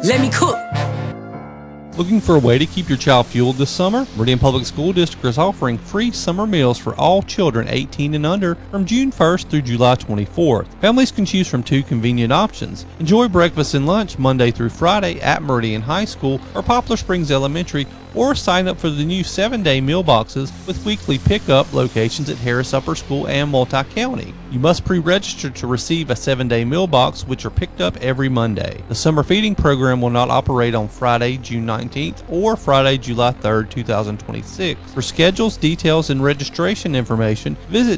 Let me cook. Looking for a way to keep your child fueled this summer? Meridian Public School District is offering free summer meals for all children 18 and under from June 1st through July 24th. Families can choose from 2 convenient options. Enjoy breakfast and lunch Monday through Friday at Meridian High School or Poplar Springs Elementary, or sign up for the new 7-day meal boxes with weekly pickup locations at Harris Upper School and Multi-County. You must pre-register to receive a 7-day meal box, which are picked up every Monday. The summer feeding program will not operate on Friday, June 19th or Friday, July 3rd, 2026. For schedules, details, and registration information, visit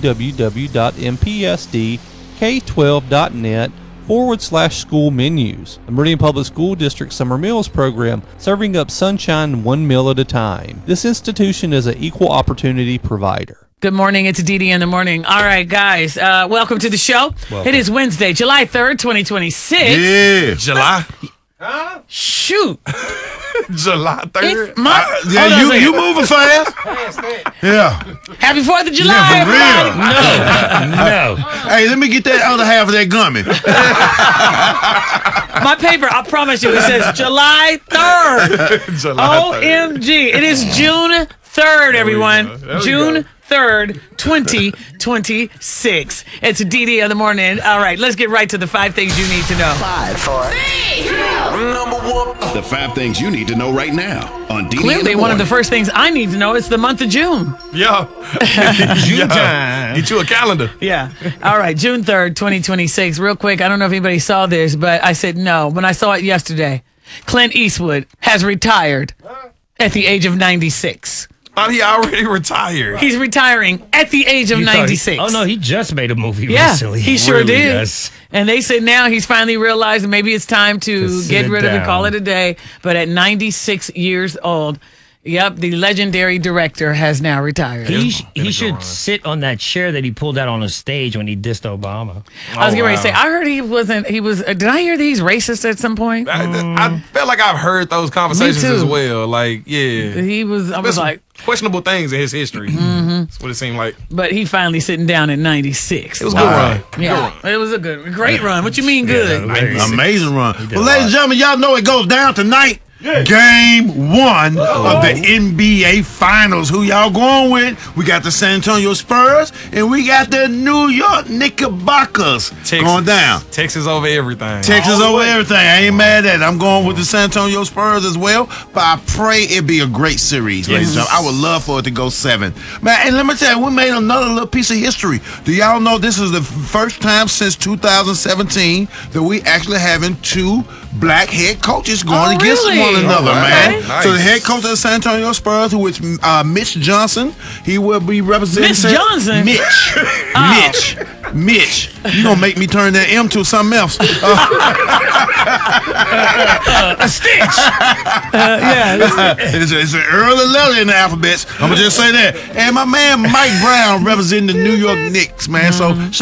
www.mpsdk12.net/school menus. The Meridian Public School District Summer Meals Program, serving up sunshine one meal at a time. This institution is an equal opportunity provider. Good morning. It's Dee Dee in the morning. All right, guys. Welcome to the show. Welcome. It is Wednesday, July 3rd, 2026. Yeah. July? Shoot. July 3rd? You moving fast. Yeah. Happy 4th of July, Yeah, for real. everybody. No. Hey, let me get that other half of that gummy. My paper, I promise you, it says July 3rd. OMG. It is June 3rd, everyone. June 3rd, 2026. It's Dee Dee in the morning. All right, let's get right to the 5 things you need to know. 5, 4, 3, 2, number 1. The 5 things you need to know right now on Dee Dee in the Clearly, morning. one of the first things I need to know is the month of June. Yeah. June time. Get you a calendar. Yeah. All right, June 3rd, 2026. Real quick, I don't know if anybody saw this, but I said no when I saw it yesterday. Clint Eastwood has retired at the age of 96. Thought he already retired. He's retiring at the age of 96. He just made a movie Yeah, recently. he sure Really did. does. And they said now he's finally realized maybe it's time to sit get rid of it, down. call it a day. But at 96 years old, yep, the legendary director has now retired. He should sit on that chair that he pulled out on a stage when he dissed Obama. I was getting ready to say, I heard he was, did I hear that he's racist at some point? I felt like I've heard those conversations as well. Like, yeah. I was like, questionable things in his history. That's what it seemed like. but he finally sitting down at 96. It was a good run. Yeah, it was a great run. What you mean good? Amazing run. did Well, a ladies lot. and gentlemen, y'all know it goes down tonight. Game 1 of the NBA Finals. Who y'all going with? We got the San Antonio Spurs and we got the New York Knickerbockers going down. Texas over everything. Texas over everything. I ain't mad at it. I'm going with the San Antonio Spurs as well, but I pray it be a great series, ladies and gentlemen. I would love for it to go 7. Man, and let me tell you, we made another little piece of history. Do y'all know this is the first time since 2017 that we actually having 2 black head coaches going against really? one another, man. Nice. So the head coach of the San Antonio Spurs, who is Mitch Johnson, he will be representing Mitch Johnson? Mitch. Mitch. You gonna make me turn that M to something else. A stitch. It's an early letter in the alphabets. I'm gonna just say that. And my man Mike Brown representing the New York Knicks, man. So